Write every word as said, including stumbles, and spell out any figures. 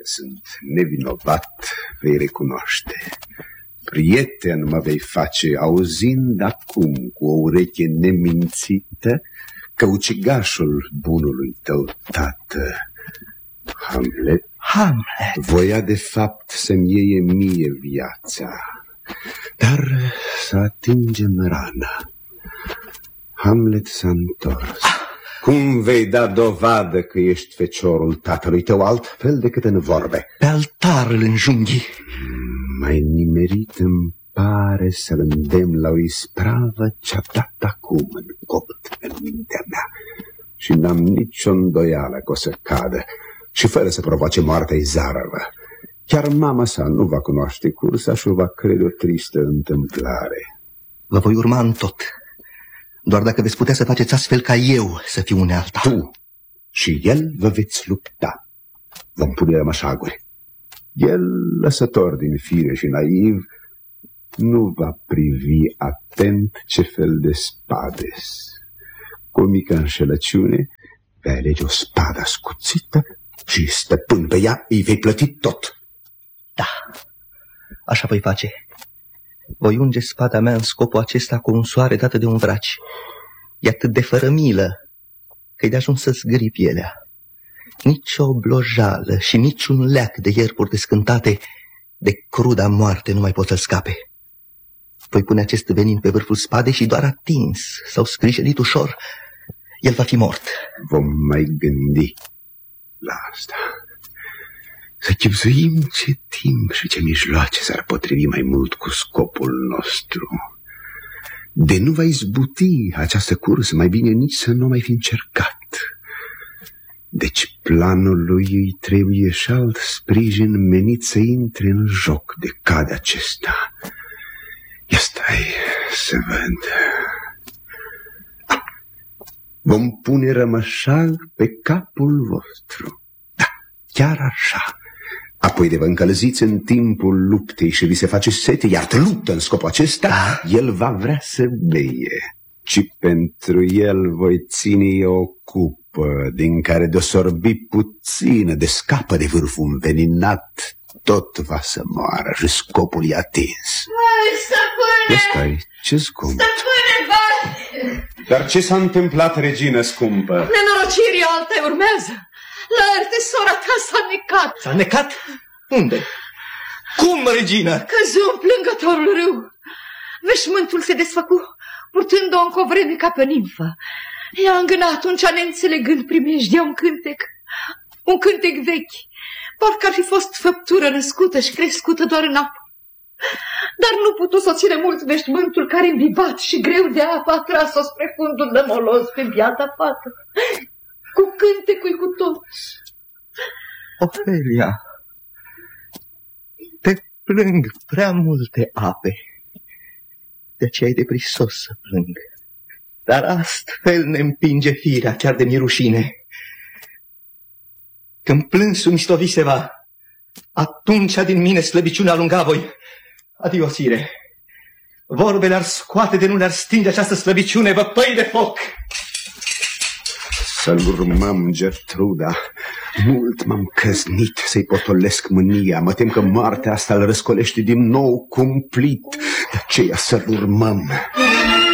că sunt nevinovat, vei recunoaște. Prieten mă vei face auzind acum cu o ureche nemințită că ucigașul bunului tău tată, Hamlet, Hamlet, voia de fapt să-mi iei mie viața, dar să atingem rana. Hamlet s-a întors. Cum vei da dovadă că ești feciorul tatălui tău altfel decât în vorbe? Pe altar îl înjunghi. Mai nimerit îmi pare să-l îndemn la o ispravă ce-a dat acum în copt în mintea mea. Și n-am nicio îndoială că o să cadă și fără să provoace moartea izarăvă. Chiar mama sa nu va cunoaște cursa și o va crede o tristă întâmplare. Vă voi urma în tot, doar dacă veți putea să faceți astfel ca eu să fiu unealta. Tu și el vă veți lupta. Vom pune rămășaguri. El, lăsător din fire și naiv, nu va privi atent ce fel de spades. Cu o mică înșelăciune vei alege o spadă ascuțită și, stăpân pe ea, îi vei plăti tot. Da, așa voi face. Voi unge spada mea în scopul acesta cu un soare dată de un vraci. E atât de fără milă că-i de ajuns să zgâri pielea. Nici o blojală și nici un leac de ierburi descântate de cruda moarte nu mai pot să-l scape. Voi pune acest venin pe vârful spadei și doar atins sau scrijelit ușor, el va fi mort. Vom mai gândi la asta. Să chipzuim ce timp și ce mijloace s-ar potrivi mai mult cu scopul nostru. De nu va izbuti această cursă, mai bine nici să nu mai fi încercat. Deci planul lui îi trebuie și alt sprijin menit să intre în joc de cade acesta. Ia stai să văd. Vom pune rămășag pe capul vostru. Da, chiar așa. Apoi de vă încălziți în timpul luptei și vi se face sete, iar te luptă în scopul acesta, da. El va vrea să beie. Și pentru el voi ține o cupă din care de-o sorbi puțină, de scapă de vârful înveninat, tot va să moară și scopul e atins. Hai, stăpâne! Ia stai, ce scump? Stăpâne, vai! Dar ce s-a întâmplat, regină scumpă? Nenorocirii alta urmează. La arte, sora ta s-a necat. S-a necat? Unde? Cum, regină? Căzu în plângătorul râu. Veșmântul se desfăcu, purtând-o în covreme ca pe o nimfă. Ea îngâna atunci, neînțelegând primejdea un cântec. Un cântec vechi, parcă ar fi fost făptură născută și crescută doar în apă. Dar nu putu să o ține mult veșmântul care, imbibat și greu de apă, a tras-o spre fundul nămolos pe biata fată. Cu cântecul cu toți. Ofelia, te plâng prea multe ape, de aceea e de prisos să plâng. Dar astfel ne împinge firea, chiar de mi-e rușine. Când plânsul mistovise-va, atunci din mine slăbiciunea alunga voi. Adio, sire. Vorbele ar scoate de nu le-ar stinge această slăbiciune, văpăi de foc. Să-l urmăm, Gertruda. Mult m-am căznit să-i potolesc mânia. Mă tem că moartea asta îl răscolește din nou cumplit. De aceea să-l urmăm.